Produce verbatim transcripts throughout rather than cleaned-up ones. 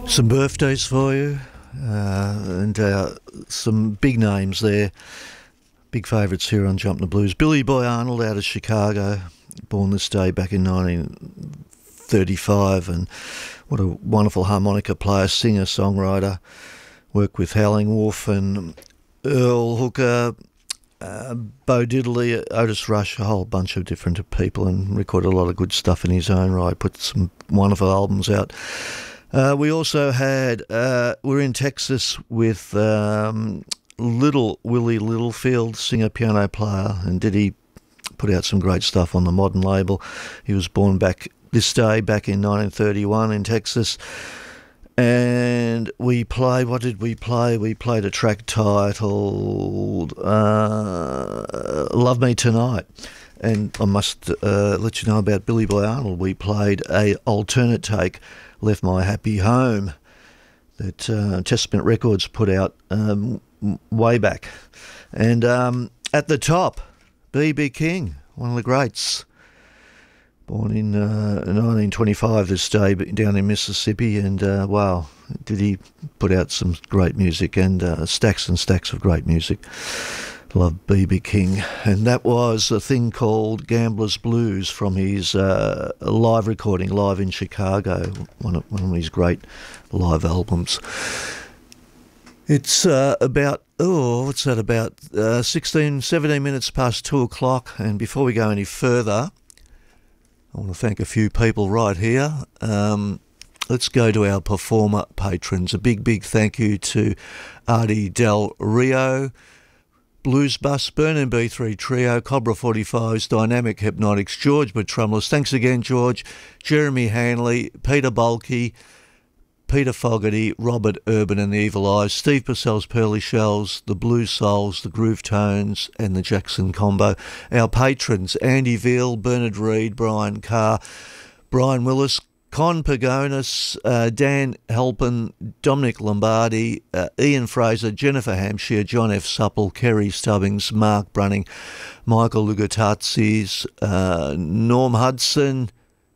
Some birthdays for you, uh, and uh, some big names there. Big favourites here on Jumpin' the Blues. Billy Boy Arnold out of Chicago, born this day back in nineteen thirty-five, and what a wonderful harmonica player, singer, songwriter. Worked with Howling Wolf and Earl Hooker, uh, Bo Diddley, Otis Rush, a whole bunch of different people, and recorded a lot of good stuff in his own right. Put some wonderful albums out. Uh, we also had, uh, we're in Texas with um, Little Willie Littlefield, singer, piano player, and did he put out some great stuff on the Modern label. He was born back this day, back in nineteen thirty-one in Texas. And we played, what did we play? We played a track titled uh, Love Me Tonight. And I must uh, let you know about Billy Boy Arnold. We played a alternate take, Left My Happy Home, that uh, Testament Records put out um, way back. And um, at the top, B B King, one of the greats. Born in uh, nineteen twenty-five this day, but down in Mississippi, and uh, wow, did he put out some great music, and uh, stacks and stacks of great music. Love B B King. And that was a thing called Gambler's Blues from his uh, live recording, live in Chicago, one of, one of his great live albums. It's uh, about, oh, what's that, about uh, sixteen, seventeen minutes past two o'clock, and before we go any further, I want to thank a few people right here. Um, let's go to our performer patrons. A big, big thank you to Artie Del Rio, Blues Bus, Burn B three Trio, Cobra forty-fives, Dynamic Hypnotics, George Betrumless. Thanks again, George. Jeremy Hanley, Peter Bulkey, Peter Fogarty, Robert Urban and the Evil Eyes, Steve Purcell's Pearly Shells, the Blue Souls, the Groove Tones and the Jackson Combo. Our patrons, Andy Veal, Bernard Reed, Brian Carr, Brian Willis, Con Pagonis, uh, Dan Halpin, Dominic Lombardi, uh, Ian Fraser, Jennifer Hampshire, John F. Supple, Kerry Stubbings, Mark Brunning, Michael Lugatazis, uh, Norm Hudson,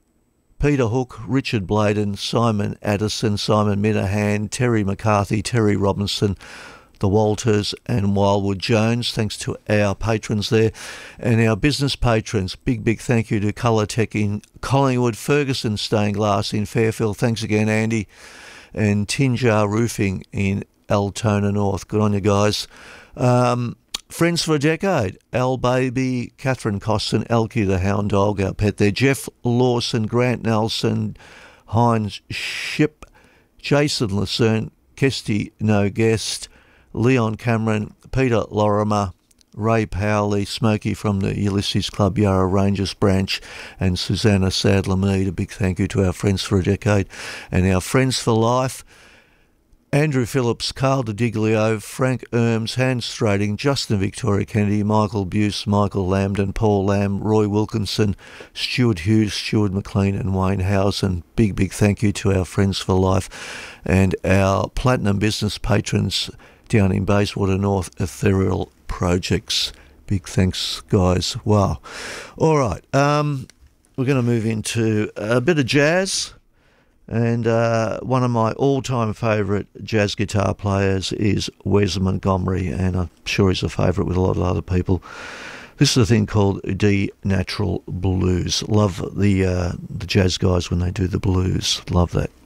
Peter Hook, Richard Bladen, Simon Addison, Simon Minahan, Terry McCarthy, Terry Robinson, the Walters and Wildwood Jones. Thanks to our patrons there. And our business patrons, big, big thank you to Colour Tech in Collingwood, Ferguson Stained Glass in Fairfield. Thanks again, Andy. And Tinjar Roofing in Altona North. Good on you guys. Um, Friends for a Decade, Al Baby, Catherine Costin, Elkie the Hound Dog, our pet there, Jeff Lawson, Grant Nelson, Heinz Ship, Jason Lucerne, Kesty No Guest, Leon Cameron, Peter Lorimer, Ray Powley, Smokey from the Ulysses Club Yarra Rangers branch, and Susanna Sadler-Mead. A big thank you to our Friends for a Decade and our Friends for Life, Andrew Phillips, Carl DiDiglio, Frank Erms, Hans Strading, Justin Victoria Kennedy, Michael Buse, Michael Lambden, Paul Lamb, Roy Wilkinson, Stuart Hughes, Stuart McLean and Wayne Housen. Big, big thank you to our Friends for Life and our Platinum Business patrons down in Bayswater North, Ethereal Projects. Big thanks, guys. Wow. All right, um, we're going to move into a bit of jazz. And uh, one of my all-time favourite jazz guitar players is Wes Montgomery, and I'm sure he's a favourite with a lot of other people. This is a thing called D Natural Blues. Love the uh, the jazz guys when they do the blues. Love that.